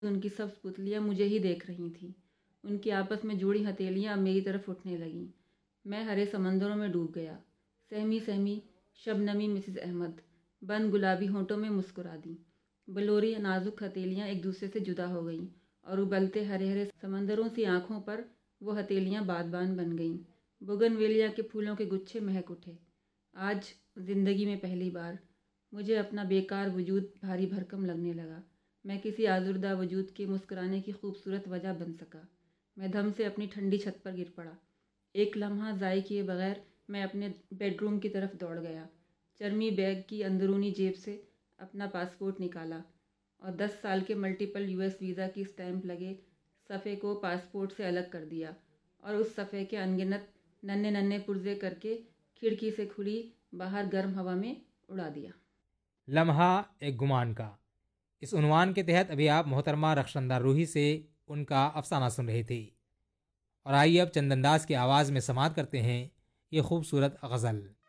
ان کی سب پتلیاں مجھے ہی دیکھ رہی تھیں۔ ان کی آپس میں جوڑی ہتھیلیاں اب میری طرف اٹھنے لگیں۔ میں ہرے سمندروں میں ڈوب گیا۔ سہمی سہمی شبنمی مسز احمد بند گلابی ہونٹوں میں مسکرا دیں۔ بلوری نازک ہتھیلیاں ایک دوسرے سے جدا ہو گئیں اور ابلتے ہرے ہرے سمندروں سی آنکھوں پر وہ ہتھیلیاں بادبان بن گئیں۔ بوگن ویلیا کے پھولوں کے گچھے مہک اٹھے۔ آج زندگی میں پہلی بار مجھے اپنا بیکار وجود بھاری بھرکم لگنے لگا۔ میں کسی آزردہ وجود کے مسکرانے کی خوبصورت وجہ بن سکا۔ میں دھم سے اپنی ٹھنڈی چھت پر گر پڑا۔ ایک لمحہ ضائع کیے بغیر میں اپنے بیڈ روم کی طرف دوڑ گیا۔ چرمی بیگ کی اندرونی جیب سے اپنا پاسپورٹ نکالا اور 10 سال کے ملٹیپل US ویزا کی اسٹیمپ لگے صفحے کو پاسپورٹ سے الگ کر دیا اور اس صفحے کے انگنت ننھے ننھے پرزے کر کے کھڑکی سے کھلی باہر گرم ہوا میں اڑا دیا۔ لمحہ ایک گمان کا، اس عنوان کے تحت ابھی آپ محترمہ رخشندہ روحی سے ان کا افسانہ سن رہے تھے، اور آئیے اب چندن داس کی آواز میں سماعت کرتے ہیں یہ خوبصورت غزل۔